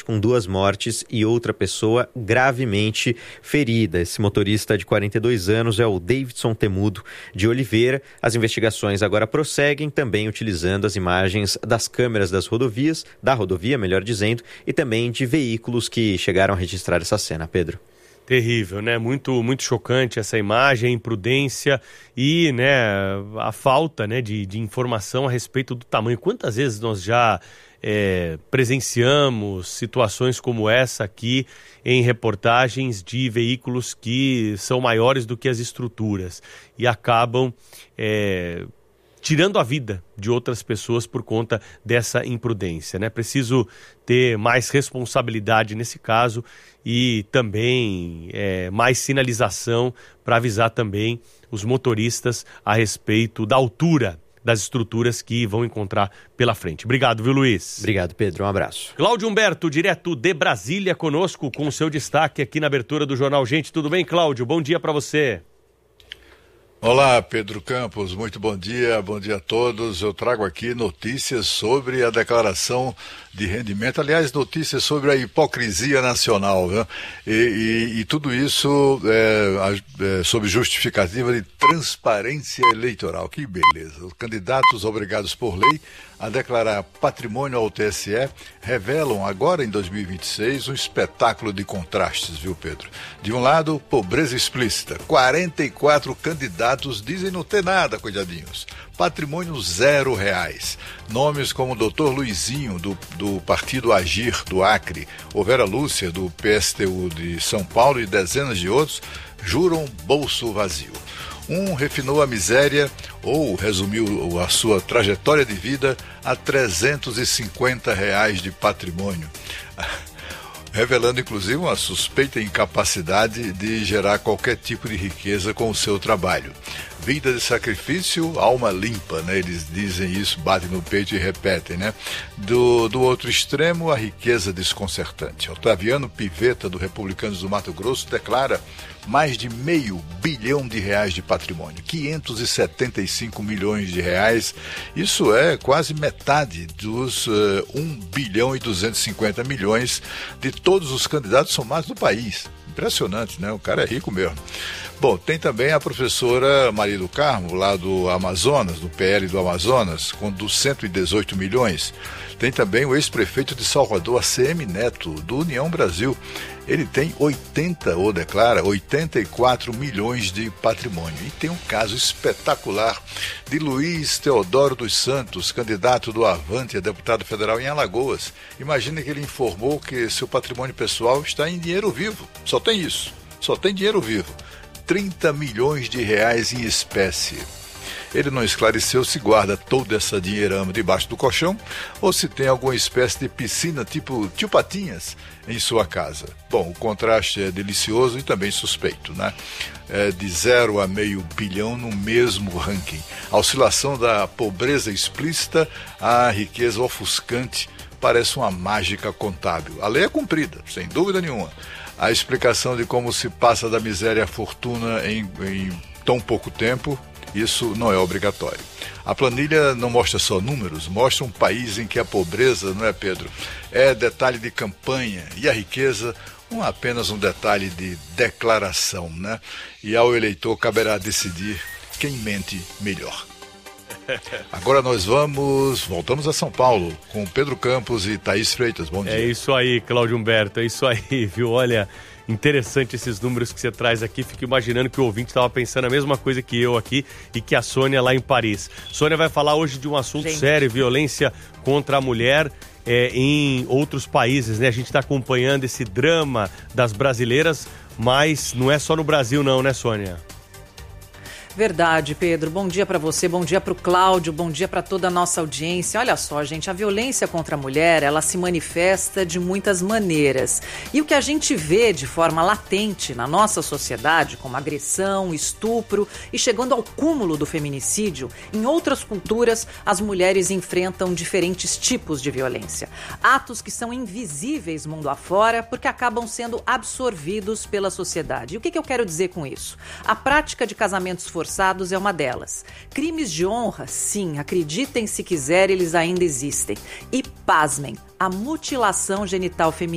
com 2 mortes e outra pessoa gravemente ferida. Esse motorista de 42 anos é o Davidson Temudo de Oliveira. As investigações agora prosseguem, também utilizando as imagens das câmeras da rodovia, melhor dizendo, e também de veículos que chegaram a registrar essa cena. Pedro. Terrível, né? Muito, muito chocante essa imagem, a imprudência e, né, a falta, né, de informação a respeito do tamanho. Quantas vezes nós já presenciamos situações como essa aqui em reportagens de veículos que são maiores do que as estruturas e acabam tirando a vida de outras pessoas por conta dessa imprudência, né? Preciso ter mais responsabilidade nesse caso e também mais sinalização para avisar também os motoristas a respeito da altura das estruturas que vão encontrar pela frente. Obrigado, viu, Luiz? Obrigado, Pedro. Um abraço. Cláudio Humberto, direto de Brasília, conosco com o seu destaque aqui na abertura do Jornal Gente. Tudo bem, Cláudio? Bom dia para você. Olá, Pedro Campos, muito bom dia a todos. Eu trago aqui notícias sobre a declaração de rendimento, aliás, notícias sobre a hipocrisia nacional, né? E tudo isso sob justificativa de transparência eleitoral. Que beleza! Os candidatos obrigados por lei a declarar patrimônio ao TSE revelam agora em 2026 um espetáculo de contrastes, viu, Pedro? De um lado, pobreza explícita. 44 candidatos dizem não ter nada, coitadinhos. Patrimônio R$0. Nomes como o Dr. Luizinho, do Partido Agir, do Acre, ou Vera Lúcia, do PSTU de São Paulo, e dezenas de outros, juram bolso vazio. Um refinou a miséria ou resumiu a sua trajetória de vida a R$350 de patrimônio, revelando inclusive uma suspeita incapacidade de gerar qualquer tipo de riqueza com o seu trabalho. Vida de sacrifício, alma limpa, né? Eles dizem isso, batem no peito e repetem, né? Do outro extremo, a riqueza desconcertante. Otaviano Pivetta, do Republicanos do Mato Grosso, declara mais de R$500 bilhão de patrimônio, 575 milhões de reais. Isso é quase metade dos 1,250 bilhão de todos os candidatos somados do país. Impressionante, né? O cara é rico mesmo. Bom, tem também a professora Maria do Carmo, lá do Amazonas, do PL do Amazonas, com 118 milhões. Tem também o ex-prefeito de Salvador, ACM Neto, do União Brasil. Ele tem 84 milhões de patrimônio. E tem um caso espetacular de Luiz Teodoro dos Santos, candidato do Avante a deputado federal em Alagoas. Imagina que ele informou que seu patrimônio pessoal está em dinheiro vivo. Só tem isso. Só tem dinheiro vivo. R$30 milhões em espécie. Ele não esclareceu se guarda toda essa dinheirama debaixo do colchão ou se tem alguma espécie de piscina tipo Tio Patinhas em sua casa. Bom, o contraste é delicioso e também suspeito, né? De 0 a R$500 bilhão no mesmo ranking. A oscilação da pobreza explícita à riqueza ofuscante parece uma mágica contábil. A lei é cumprida, sem dúvida nenhuma. A explicação de como se passa da miséria à fortuna em tão pouco tempo, isso não é obrigatório. A planilha não mostra só números, mostra um país em que a pobreza, não é, Pedro, é detalhe de campanha e a riqueza apenas um detalhe de declaração, né? E ao eleitor caberá decidir quem mente melhor. Agora nós voltamos a São Paulo com Pedro Campos e Thaís Freitas. Bom dia. É isso aí, Cláudio Humberto, é isso aí, viu? Olha, interessante esses números que você traz aqui. Fico imaginando que o ouvinte estava pensando a mesma coisa que eu aqui e que a Sônia lá em Paris. Sônia vai falar hoje de um assunto sério, violência contra a mulher em outros países, né? A gente está acompanhando esse drama das brasileiras, mas não é só no Brasil não, né, Sônia? Verdade, Pedro. Bom dia para você, bom dia para o Cláudio, bom dia para toda a nossa audiência. Olha só, gente, a violência contra a mulher, ela se manifesta de muitas maneiras. E o que a gente vê de forma latente na nossa sociedade, como agressão, estupro e chegando ao cúmulo do feminicídio, em outras culturas, as mulheres enfrentam diferentes tipos de violência. Atos que são invisíveis mundo afora porque acabam sendo absorvidos pela sociedade. E o que eu quero dizer com isso? A prática de casamentos forçados é uma delas. Crimes de honra, sim, acreditem se quiser, eles ainda existem. E pasmem, a mutilação genital feminina